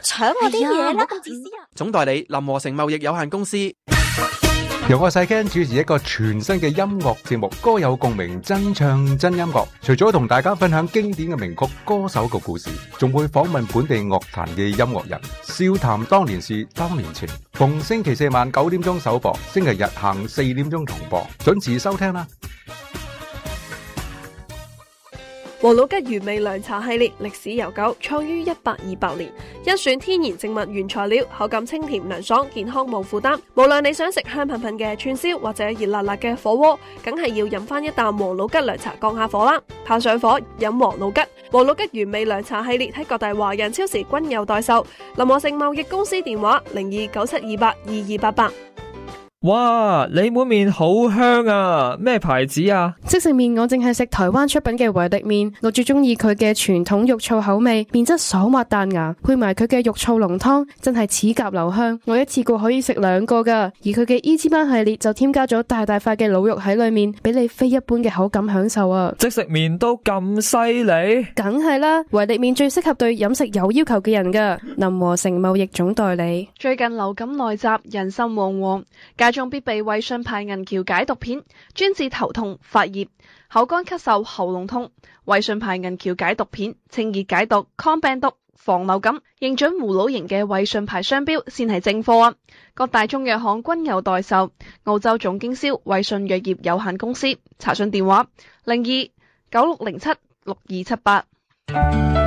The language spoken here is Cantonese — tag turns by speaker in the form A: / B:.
A: 搶我啲嘢啦！
B: 總代理林和成貿易有限公司。
C: 由我細 Ken 主持一個全新嘅音樂節目，歌有共鳴，真唱真音樂。除咗同大家分享經典嘅名曲、歌手嘅故事，仲會訪問本地樂壇嘅音樂人，笑談當年事、當年情。逢星期四晚9點鐘首播，星期日下午4點鐘重播，準時收聽啦。
D: 王老吉原味涼茶系列歷史悠久，創於1828年，甄選天然植物原材料，口感清甜涼爽，健康無負擔。無論你想食香噴噴嘅串燒或者熱辣辣嘅火鍋，梗係要飲翻一啖王老吉涼茶降下火啦！怕上火，飲王老吉。王老吉原味涼茶系列喺各大華人超市均有代售。林和成貿易公司電話0297282288。
E: 哇！你碗麵好香啊，咩牌子啊？
F: 即食麵我淨係食台灣出品嘅維力麵，我最中意佢嘅傳統肉燥口味，麵質爽滑彈牙，配埋佢嘅肉燥濃湯，真係齒頰留香。我一次過可以食2個噶，而佢嘅伊之班系列就添加咗大塊嘅滷肉喺裏面，俾你非一般嘅口感享受啊！
E: 即食麵都咁犀利？
F: 梗係啦，維力麵最適合對飲食有要求嘅人噶。林和成貿易總代理。
D: 最近流感來襲，人心惶惶，仲必備衛信牌銀翹解毒片，專治頭痛、發熱、口乾咳嗽、喉嚨痛。衛信牌銀翹解毒片，清熱解毒、抗病毒、防流感，認準葫蘆形嘅衛信牌商標先係正貨啊！各大中藥行均有代售。澳洲總經銷衛信藥業有限公司，查詢電話0296076278。